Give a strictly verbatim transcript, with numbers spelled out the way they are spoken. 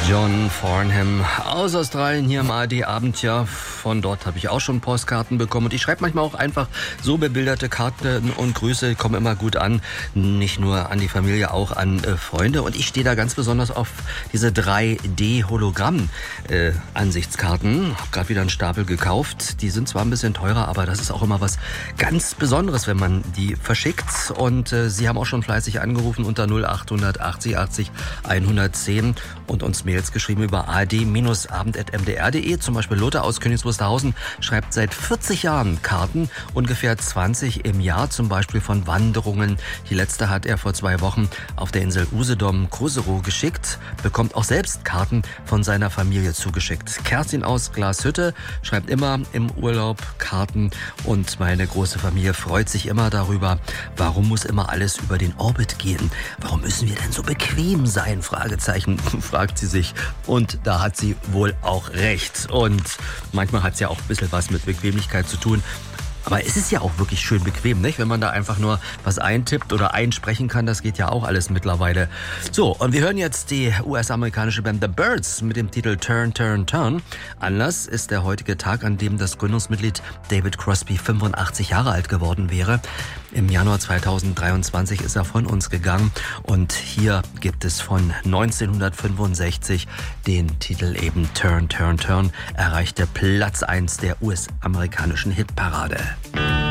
John Farnham aus Australien hier im A R D-Abend. Ja, von dort habe ich auch schon Postkarten bekommen. Und ich schreibe manchmal auch einfach so bebilderte Karten und Grüße kommen immer gut an. Nicht nur an die Familie, auch an äh, Freunde. Und ich stehe da ganz besonders auf diese drei D-Hologramm-Ansichtskarten. Äh, habe gerade wieder einen Stapel gekauft. Die sind zwar ein bisschen teurer, aber das ist auch immer was ganz Besonderes, wenn man die verschickt. Und äh, Sie haben auch schon fleißig angerufen unter null acht achtzig achtzig hundertzehn und uns Mails geschrieben über a r d abend at m d r punkt d e. Zum Beispiel Lothar aus Königs Wusterhausen schreibt seit vierzig Jahren Karten, ungefähr zwanzig im Jahr, zum Beispiel von Wanderungen. Die letzte hat er vor zwei Wochen auf der Insel Usedom Cruzeiro geschickt, bekommt auch selbst Karten von seiner Familie zugeschickt. Kerstin aus Glashütte schreibt immer im Urlaub Karten und meine große Familie freut sich immer darüber. Warum muss immer alles über den Orbit gehen? Warum müssen wir denn so bequem sein? Fragezeichen, fragt sie sich. Und da hat sie wohl auch recht. Und manchmal hat es ja auch ein bisschen was mit Bequemlichkeit zu tun. Aber es ist ja auch wirklich schön bequem, nicht? Wenn man da einfach nur was eintippt oder einsprechen kann, das geht ja auch alles mittlerweile. So, und wir hören jetzt die U S-amerikanische Band The Byrds mit dem Titel Turn, Turn, Turn. Anlass ist der heutige Tag, an dem das Gründungsmitglied David Crosby fünfundachtzig Jahre alt geworden wäre. Im Januar zweitausenddreiundzwanzig ist er von uns gegangen und hier gibt es von neunzehnhundertfünfundsechzig den Titel eben Turn, Turn, Turn, erreichte Platz eins der U S-amerikanischen Hitparade.